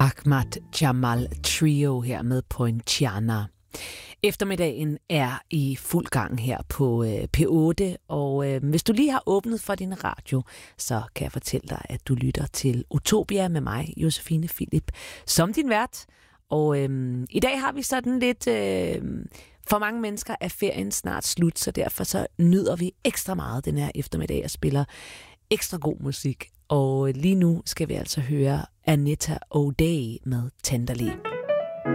Ahmad Jamal Trio her med Poinciana. Eftermiddagen er i fuld gang her på P8, og hvis du lige har åbnet for din radio, så kan jeg fortælle dig, at du lytter til Utopia med mig, Josefine Philip, som din vært. Og i dag har vi sådan lidt... For mange mennesker er ferien snart slut, så derfor så nyder vi ekstra meget den her eftermiddag og spiller ekstra god musik. Og lige nu skal vi altså høre Anita O'Day med Tenderly.